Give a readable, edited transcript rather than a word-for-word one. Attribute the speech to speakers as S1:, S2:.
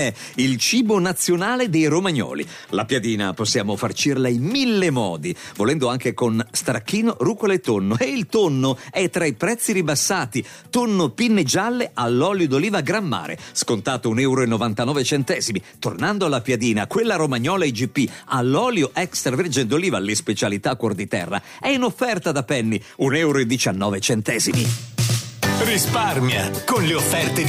S1: È il cibo nazionale dei romagnoli. La piadina possiamo farcirla in 1000 modi, volendo anche con stracchino, rucola e tonno. E il tonno è tra i prezzi ribassati. Tonno pinne gialle all'olio d'oliva Gran Mare, scontato 1,99 €. Tornando alla piadina, quella romagnola IGP all'olio extravergine d'oliva, le specialità cuor di terra, è in offerta da Penny, 1,19 €.
S2: Risparmia con le offerte di